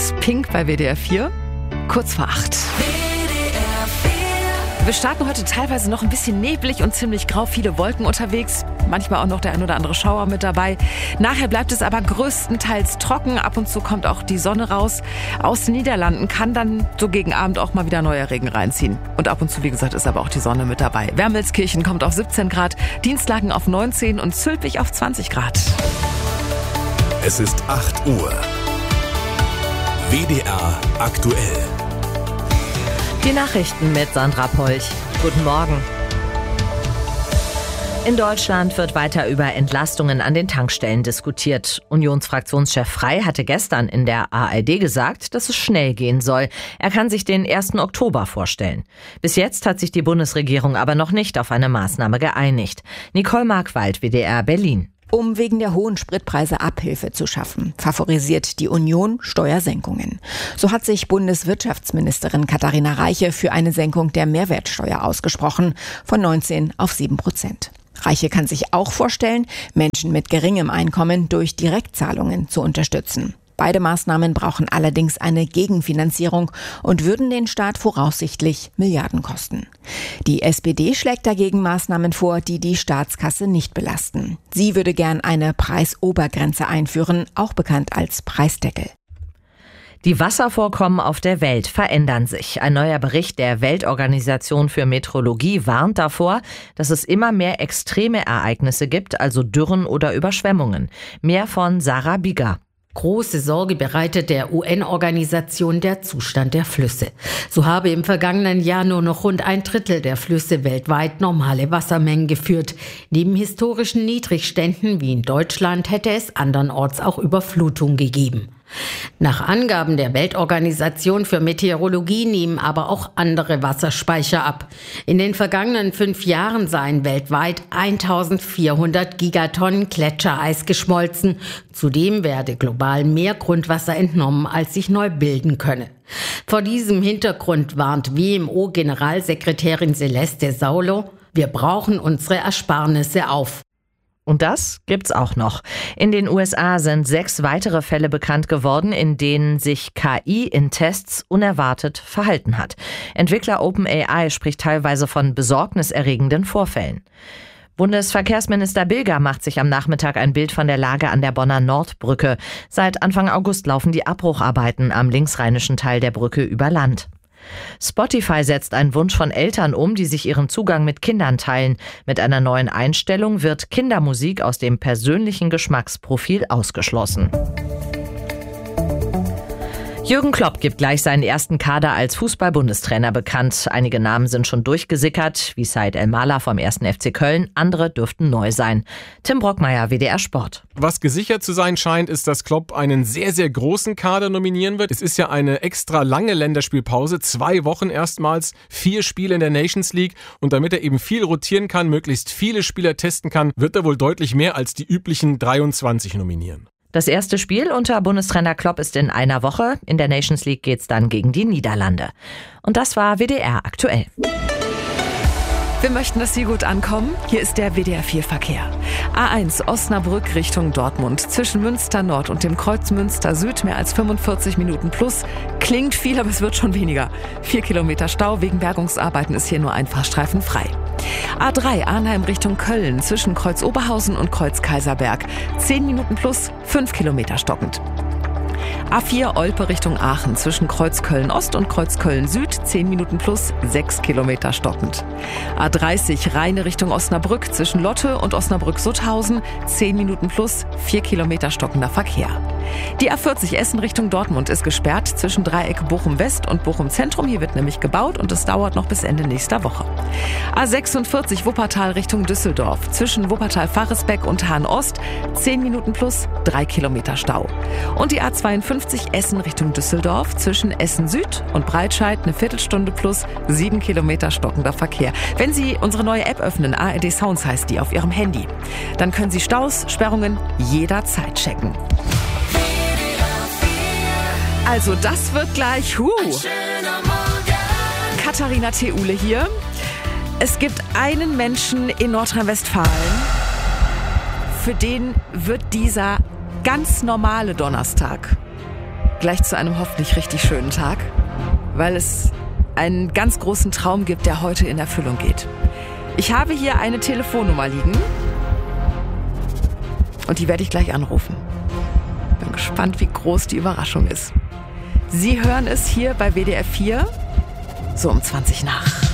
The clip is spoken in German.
ist Pink bei WDR 4, kurz vor 8. Wir starten heute teilweise noch ein bisschen neblig und ziemlich grau, viele Wolken unterwegs, manchmal auch noch der ein oder andere Schauer mit dabei. Nachher bleibt es aber größtenteils trocken, ab und zu kommt auch die Sonne raus. Aus den Niederlanden kann dann so gegen Abend auch mal wieder neuer Regen reinziehen. Und ab und zu, wie gesagt, ist aber auch die Sonne mit dabei. Wermelskirchen kommt auf 17 Grad, Dienstlaken auf 19 und Zülpich auf 20 Grad. Es ist 8 Uhr. WDR aktuell. Die Nachrichten mit Sandra Polch. Guten Morgen. In Deutschland wird weiter über Entlastungen an den Tankstellen diskutiert. Unionsfraktionschef Frey hatte gestern in der ARD gesagt, dass es schnell gehen soll. Er kann sich den 1. Oktober vorstellen. Bis jetzt hat sich die Bundesregierung aber noch nicht auf eine Maßnahme geeinigt. Nicole Markwald, WDR Berlin. Um wegen der hohen Spritpreise Abhilfe zu schaffen, favorisiert die Union Steuersenkungen. So hat sich Bundeswirtschaftsministerin Katharina Reiche für eine Senkung der Mehrwertsteuer ausgesprochen, von 19 auf 7%. Reiche kann sich auch vorstellen, Menschen mit geringem Einkommen durch Direktzahlungen zu unterstützen. Beide Maßnahmen brauchen allerdings eine Gegenfinanzierung und würden den Staat voraussichtlich Milliarden kosten. Die SPD schlägt dagegen Maßnahmen vor, die die Staatskasse nicht belasten. Sie würde gern eine Preisobergrenze einführen, auch bekannt als Preisdeckel. Die Wasservorkommen auf der Welt verändern sich. Ein neuer Bericht der Weltorganisation für Meteorologie warnt davor, dass es immer mehr extreme Ereignisse gibt, also Dürren oder Überschwemmungen. Mehr von Sarah Bigger. Große Sorge bereitet der UN-Organisation der Zustand der Flüsse. So habe im vergangenen Jahr nur noch rund 1/3 der Flüsse weltweit normale Wassermengen geführt. Neben historischen Niedrigständen wie in Deutschland hätte es andernorts auch Überflutung gegeben. Nach Angaben der Weltorganisation für Meteorologie nehmen aber auch andere Wasserspeicher ab. In den vergangenen 5 Jahren seien weltweit 1400 Gigatonnen Gletschereis geschmolzen. Zudem werde global mehr Grundwasser entnommen, als sich neu bilden könne. Vor diesem Hintergrund warnt WMO-Generalsekretärin Celeste Saulo: Wir brauchen unsere Ersparnisse auf. Und das gibt's auch noch. In den USA sind 6 weitere Fälle bekannt geworden, in denen sich KI in Tests unerwartet verhalten hat. Entwickler OpenAI spricht teilweise von besorgniserregenden Vorfällen. Bundesverkehrsminister Bilger macht sich am Nachmittag ein Bild von der Lage an der Bonner Nordbrücke. Seit Anfang August laufen die Abbrucharbeiten am linksrheinischen Teil der Brücke über Land. Spotify setzt einen Wunsch von Eltern um, die sich ihren Zugang mit Kindern teilen. Mit einer neuen Einstellung wird Kindermusik aus dem persönlichen Geschmacksprofil ausgeschlossen. Jürgen Klopp gibt gleich seinen ersten Kader als Fußball-Bundestrainer bekannt. Einige Namen sind schon durchgesickert, wie Said El-Mala vom 1. FC Köln. Andere dürften neu sein. Tim Brockmeier, WDR Sport. Was gesichert zu sein scheint, ist, dass Klopp einen sehr, sehr großen Kader nominieren wird. Es ist ja eine extra lange Länderspielpause, 2 Wochen erstmals, 4 Spiele in der Nations League. Und damit er eben viel rotieren kann, möglichst viele Spieler testen kann, wird er wohl deutlich mehr als die üblichen 23 nominieren. Das erste Spiel unter Bundestrainer Klopp ist in einer Woche. In der Nations League geht's dann gegen die Niederlande. Und das war WDR aktuell. Wir möchten, dass Sie gut ankommen. Hier ist der WDR 4 Verkehr. A1 Osnabrück Richtung Dortmund. Zwischen Münster Nord und dem Kreuz Münster Süd mehr als 45 Minuten plus. Klingt viel, aber es wird schon weniger. 4 Kilometer Stau. Wegen Bergungsarbeiten ist hier nur ein Fahrstreifen frei. A3 Arnheim Richtung Köln. Zwischen Kreuz Oberhausen und Kreuz Kaiserberg. 10 Minuten plus, 5 Kilometer stockend. A4 Olpe Richtung Aachen zwischen Kreuz Köln-Ost und Kreuz Köln-Süd 10 Minuten plus 6 Kilometer stockend. A30 Rheine Richtung Osnabrück zwischen Lotte und Osnabrück-Sutthausen 10 Minuten plus 4 Kilometer stockender Verkehr. Die A40 Essen Richtung Dortmund ist gesperrt zwischen Dreieck Bochum-West und Bochum-Zentrum. Hier wird nämlich gebaut und es dauert noch bis Ende nächster Woche. A46 Wuppertal Richtung Düsseldorf zwischen Wuppertal-Faresbeck und Hahn-Ost 10 Minuten plus 3 Kilometer Stau. Und die A52 Essen Richtung Düsseldorf zwischen Essen-Süd und Breitscheid eine Viertelstunde plus 7 Kilometer stockender Verkehr. Wenn Sie unsere neue App öffnen, ARD Sounds heißt die, auf Ihrem Handy, dann können Sie Staus, Sperrungen jederzeit checken. Also das wird gleich, Katharina Theule hier. Es gibt einen Menschen in Nordrhein-Westfalen, für den wird dieser ganz normale Donnerstag gleich zu einem hoffentlich richtig schönen Tag, weil es einen ganz großen Traum gibt, der heute in Erfüllung geht. Ich habe hier eine Telefonnummer liegen und die werde ich gleich anrufen. Bin gespannt, wie groß die Überraschung ist. Sie hören es hier bei WDR 4, so um 20 nach.